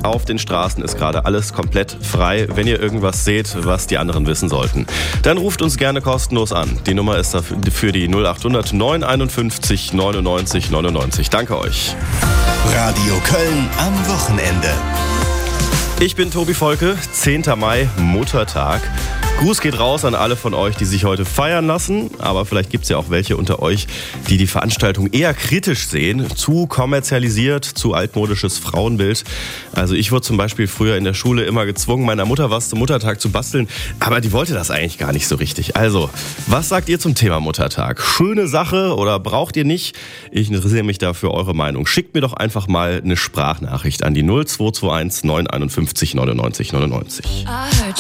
Auf den Straßen ist gerade alles komplett frei. Wenn ihr irgendwas seht, was die anderen wissen sollten, dann ruft uns gerne kostenlos an. Die Nummer ist für die 0800 951 99 99. Danke euch. Radio Köln am Wochenende. Ich bin Tobi Volke, 10. Mai, Muttertag. Gruß geht raus an alle von euch, die sich heute feiern lassen. Aber vielleicht gibt es ja auch welche unter euch, die die Veranstaltung eher kritisch sehen. Zu kommerzialisiert, zu altmodisches Frauenbild. Also ich wurde zum Beispiel früher in der Schule immer gezwungen, meiner Mutter was zum Muttertag zu basteln. Aber die wollte das eigentlich gar nicht so richtig. Also, was sagt ihr zum Thema Muttertag? Schöne Sache oder braucht ihr nicht? Ich interessiere mich da für eure Meinung. Schickt mir doch einfach mal eine Sprachnachricht an die 0221 951 99 99.